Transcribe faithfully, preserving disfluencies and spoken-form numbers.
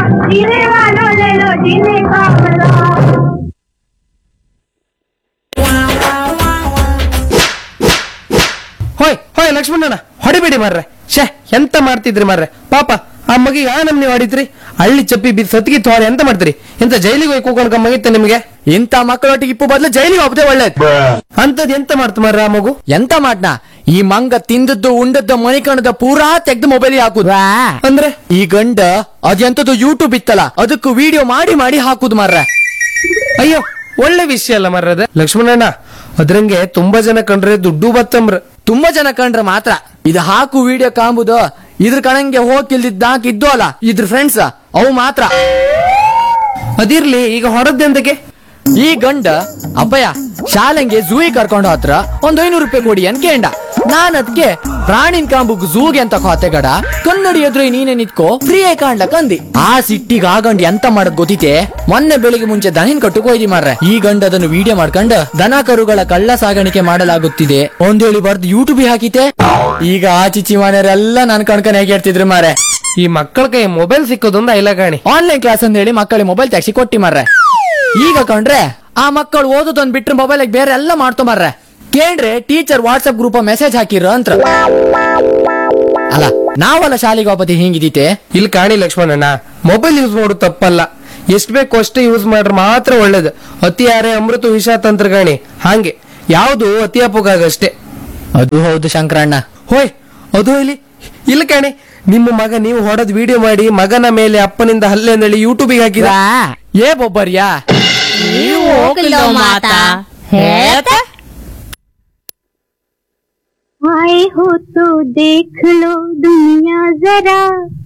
जीने वालों ले लो जीने का मजा। ಹೋಯ್ ಹೋಯ್ ಲಕ್ಷ್ಮಣಣ್ಣ ಹೊಡಿಬೇಡಿ ಮಾರ್ರೆ. ಶೇ ಎಂತ ಮಾಡ್ತಿದ್ರಿ ಮಾರ್ರೆ, ಪಾಪ ಆ ಮಗಿಗೆ ಆ ನಮ್ನಿ ಹೊಡಿದ್ರಿ. ಹಳ್ಳಿ ಚಪ್ಪಿ ಬಿದ್ದು ಸತ್ಗಿ ತೋರಿ ಎಂತ ಮಾಡ್ತೀರಿ? ಎಂತ ಜೈಲಿಗೆ ಹೋಗಿ ಕೂಕೊಂಡ್ಕ ಮಗಿತ್ತ ನಿಮ್ಗೆ? ಇಂತ ಮಕ್ಕಳೊಟ್ಟಿಗೆ ಇಪ್ಪು ಬದಲು ಜೈಲಿಗೆ ಹೋಗದೆ ಒಳ್ಳೇದು. ಅಂತದ್ ಎಂತ ಮಾಡ್ತ ಮಾರ್ರೆ ಆ ಮಗು? ಎಂತ ಮಾಡ್ನಾ, ಈ ಮಂಗ ತಿಂದದ್ದು ಉಂಡದ್ದು ಮಣಿಕಣದ ಪೂರಾ ತೆಗ್ದು ಮೊಬೈಲ್ ಹಾಕುದು. ಅಂದ್ರೆ ಈ ಗಂಡ ಅದೆಂತದ್ದು ಯೂಟ್ಯೂಬ್ ಇತ್ತಲ್ಲ ಅದಕ್ಕೂ ವಿಡಿಯೋ ಮಾಡಿ ಮಾಡಿ ಹಾಕುದು ಮಾರ್ರೆ. ಅಯ್ಯೋ ಒಳ್ಳೆ ವಿಷಯ ಅಲ್ಲ ಮಾರ್ರದ ಲಕ್ಷ್ಮಣಣ್ಣ. ಅದ್ರಂಗೆ ತುಂಬಾ ಜನ ಕಂಡ್ರೆ ದುಡ್ಡು ಬತ್ತಂಬ್ರ. ತುಂಬಾ ಜನ ಕಂಡ್ರೆ ಮಾತ್ರ ಇದು ಹಾಕು ವಿಡಿಯೋ ಕಾಂಬುದು. ಇದ್ರ ಕಣಂಗೆ ಹೋಗಿಲ್ದಿದ್ದಾಕ ಇದ್ದು ಅಲ್ಲ ಇದ್ರ ಫ್ರೆಂಡ್ಸ್ ಅವು ಮಾತ್ರ. ಅದಿರ್ಲಿ, ಈಗ ಹೊರದ್ದೆಂದಕ್ಕೆ? ಈ ಗಂಡ ಅಪ್ಪಯ್ಯ ಶಾಲೆಂಗೆ ಝೂಗೆ ಕರ್ಕೊಂಡು ಹತ್ರ ಒಂದ್ ಐನೂರು ರೂಪಾಯಿ ಕೊಡಿ ಅಂತ ಕೇಂಡ. ನಾನ್ ಅದ್ಕೆ ಪ್ರಾಣಿನ್ ಕಾಂಬುಗ್ ಝೂಗೆ ಅಂತ ಖಾತೆ ಗಡ ಕನ್ನಡಿ ಎದುರು ನೀನೆ ನಿತ್ಕೋ ಫ್ರೀ ಆಗಿ ಕಾಣ್ಲಕ್ ಅಂದಿ. ಆ ಸಿಟ್ಟಿಗೆ ಆ ಗಂಡ ಎಂತ ಮಾಡದ್ ಗೊತ್ತಿತೆ, ಮೊನ್ನೆ ಬೆಳಿಗ್ಗೆ ಮುಂಚೆ ದನಿನ್ ಕಟ್ಟುಕ್ ಹೋಯ್ದಿ ಮಾರ್ರೆ. ಈ ಗಂಡ ಅದನ್ನು ವಿಡಿಯೋ ಮಾಡ್ಕೊಂಡ್ ದನ ಕರುಗಳ ಕಳ್ಳ ಸಾಗಾಣಿಕೆ ಮಾಡಲಾಗುತ್ತಿದೆ ಒಂದೇಳಿ ಬರ್ದು ಯೂಟ್ಯೂಬ್ ಹಾಕಿತೆ. ಈಗ ಆ ಚಿಚ್ಚಿ ಮನೆಯವರೆಲ್ಲ ನನ್ ಕಣ್ಕನ್ ಹೇಗೆ ಹೇಳ್ತಿದ್ರು ಮಾರೆ. ಈ ಮಕ್ಕಳ ಕೈ ಮೊಬೈಲ್ ಸಿಕ್ಕೋದೊಂದು ಐಲಗಾಣಿ. ಆನ್ಲೈನ್ ಕ್ಲಾಸ್ ಅಂತ ಹೇಳಿ ಮಕ್ಕಳಿಗೆ ಮೊಬೈಲ್ ತೆಗ್ಸಿ ಕೊಟ್ಟಿ ಮಾರ್ರೆ. ಈಗ ಕಂಡ್ರೆ ಆ ಮಕ್ಕಳು ಓದೋದೊಂದ್ ಬಿಟ್ರೆ ಮೊಬೈಲ್ ಬೇರೆ ಎಲ್ಲ ಮಾಡ್ತೊ ಮಾರ್ರೆ. ಕೇಳ್ರೆ ಟೀಚರ್ ವಾಟ್ಸ್ಆಪ್ ಗ್ರೂಪ್ ಮೆಸೇಜ್ ಹಾಕಿರ ಅಂತ. ಅಲ್ಲ ನಾವಲ್ಲ ಶಾಲೆಗೆ ವಾಪತಿ ಹಿಂಗಿದೀತೆ. ಇಲ್ಲಿ ಕಾಣಿ ಲಕ್ಷ್ಮಣಣ್ಣ, ಮೊಬೈಲ್ ಯೂಸ್ ಮಾಡೋದು ತಪ್ಪಲ್ಲ, ಎಷ್ಟ್ ಬೇಕು ಅಷ್ಟೇ ಯೂಸ್ ಮಾಡ್ರೆ ಮಾತ್ರ ಒಳ್ಳೇದು. ಅತಿ ಯಾರೇ ಅಮೃತ ವಿಷ ತಂತ್ರಗಾಣಿ ಹಾಗೆ ಯಾವ್ದು ಅತಿ ಅಪೋಗಾಗಷ್ಟೇ. ಅದು ಹೌದು ಶಂಕರಣ್ಣ. ಹೋಯ್ ಅದು ಇಲ್ಲಿ ಇಲ್ಲ ಕಾಣಿ, ನಿಮ್ಮ ಮಗ ನೀವು ಹೊಡೆದ್ ವಿಡಿಯೋ ಮಾಡಿ ಮಗನ ಮೇಲೆ ಅಪ್ಪನಿಂದ ಹಲ್ಲೆ ಅಂದೇಳಿ ಯೂಟ್ಯೂಬಿಗೆ ಹಾಕಿದ. ಏ ಬೊಬ್ಬರ್ಯಾ ನೀವು ಹೋಗ್ಲೋ ಮಾತಾ ಹೇಳ್ತಾ आए हो तो देख लो दुनिया जरा।